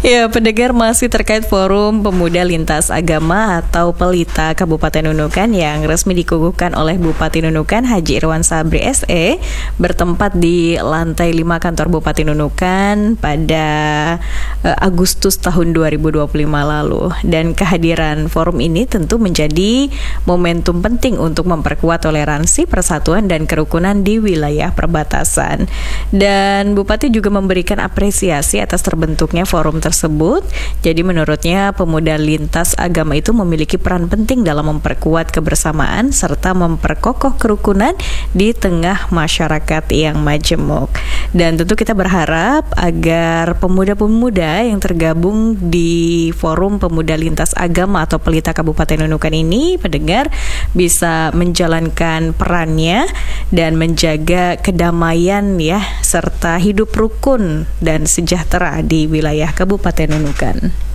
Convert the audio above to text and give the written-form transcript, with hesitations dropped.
Ya, pendengar, masih terkait Forum Pemuda Lintas Agama atau Pelita Kabupaten Nunukan yang resmi dikukuhkan oleh Bupati Nunukan Haji Irwan Sabri SE bertempat di lantai 5 kantor Bupati Nunukan pada Agustus tahun 2025 lalu. Dan kehadiran forum ini tentu menjadi momentum penting untuk memperkuat toleransi, persatuan dan kerukunan di wilayah perbatasan. Dan Bupati juga memberikan apresiasi atas terbentuknya forum tersebut. Jadi menurutnya pemuda lintas agama itu memiliki peran penting dalam memperkuat kebersamaan serta memperkokoh kerukunan di tengah masyarakat yang majemuk. Dan tentu kita berharap agar pemuda-pemuda yang tergabung di Forum Pemuda Lintas Agama atau Pelita Kabupaten Nunukan ini, pendengar, bisa menjalankan perannya dan menjaga kedamaian ya, serta hidup rukun dan sejahtera di wilayah Kabupaten Nunukan.